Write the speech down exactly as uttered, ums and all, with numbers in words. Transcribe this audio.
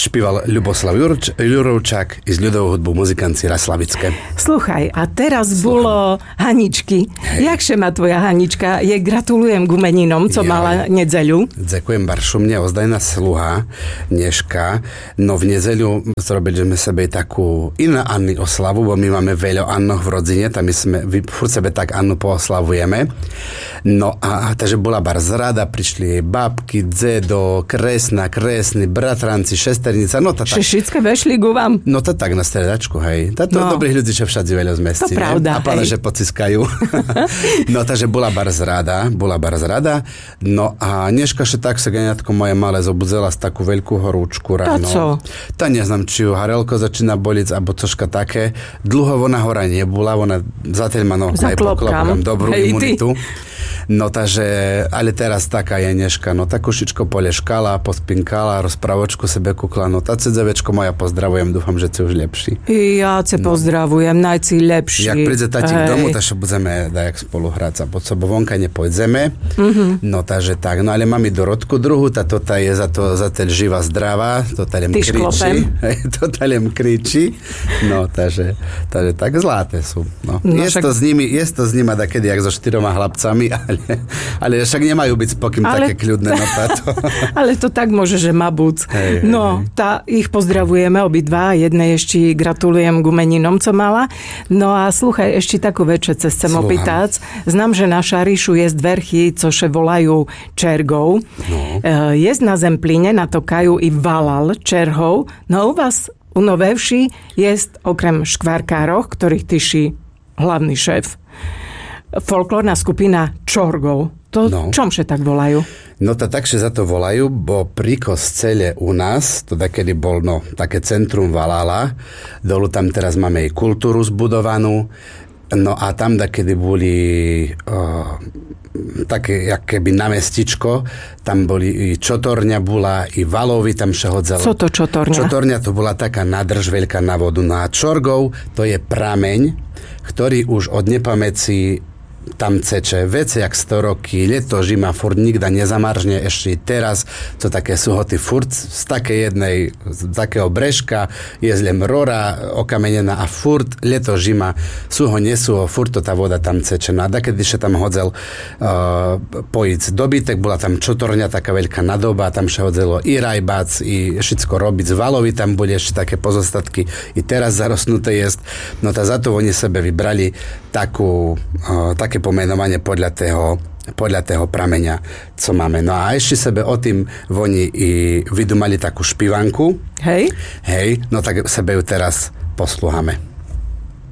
špíval Ľuboslav Jurč, Jurovčák i z ľudovú hudbu muzikanci Raslavické. Sluchaj, a teraz Sluchaj. Bolo Haničky. Hej. Jakže má tvoja Hanička? Je gratulujem k umeninom, co ja. Mala nedzeľu. Ďakujem baršu, mne ozdajná sluha, Nežka. No v nedzeľu zrobili sme sebe takú iná Anny oslavu, bo my máme veľa Annoch v rodzine, tam my sme furt sebe tak Annu pooslavujeme. No a, a takže bola bar zrada, prišli jej babky, dzedo, kresna, kresny, bratranci, šesternica, no to tak. Všetky vešli ku vám? No to tak na stredačku, hej. Táto no. dobrých ľudí, že všade veľa zmestí. To pravda, a pána, že pociskajú. No takže bola bar zrada, bola bar zrada. No a Nežka še tak sa ganiatko moje malé zobudzela z takú veľkú horúčku ráno. To co? Tá neznám, či ju harelko začína boliť, alebo cožka také. Dlho ona hora nebola, ona zatiaľ má no, aj poklopkám dobrú hej, imunitu. Ty. No takže, ale teraz taká je Nežka, no tak ušičko poleškala, pospinkala, rozpravočku sebe kukla, no tá cedzevečko moja pozdravujem, dúfam, že si už lepší. Ja ce no. pozdravujem, najci lepší. Jak príde tatík domu, takže budeme dajak spolu hrať sa pod sobou, vonka nepôjdeme, mm-hmm. no takže tak, no ale mám i Dorotku druhú, tá tota je za to, za tel živa zdravá, to talem kričí, to talem kričí, no takže, takže tak zlaté sú, no. no je však... to s nimi, je to s nimi takedy, jak so štyroma chlapcami, ale ale však nemajú byť spokým ale, také kľudné. No táto. Ale to tak môže, že má buď. Hej, no, hej. Tá, ich pozdravujeme obidva. Jednej ešte gratulujem k umeninom, co mala. No a sluchaj, ešte takú večer cez chcem opýtať. Znam, že na Šarišu je dverchy, cože volajú čergov. No. Jest na Zemplíne, natokajú i valal čerhov. No u vás u Novevši jest okrem škvárkárov, ktorých tyší hlavný šéf, folklórna skupina Čorgov. To no. čomže tak volajú? No to takže za to volajú, bo pri kostele u nás, to takedy bol no, také centrum Valala, dolu tam teraz máme aj kultúru zbudovanú, no a tam takedy boli oh, také, jak keby na mestičko, tam boli i čotorňa bola, i valovi tam še hodzalo. Co to čotorňa? Čotorňa to bola taká nádrž veľká na vodu. No a Čorgov to je prameň, ktorý už od nepamäci tam ceče veci jak sto roky, leto, žima, furt nikda nezamaržne, ešte teraz, co také suhoty furt z také jednej, z takého brežka, je zlem rora okamenená a furt leto, žima, suho, nesuho, furt to tá voda tam ceče. No a dakedy še tam hodzel uh, pojic dobytek, bola tam čotorňa, taká veľká nadoba, tam še hodzelo i rajbac, i všetko robiť z valovi, tam boli ešte také pozostatky, i teraz zarosnuté jest. No tá za to oni sebe vybrali takú, uh, také pomenovanie podľa toho, podľa toho prameňa, co máme. No a ešte sebe o tým oni i vydumali takú špivanku. Hej. Hej, no tak sebe ju teraz poslúhame.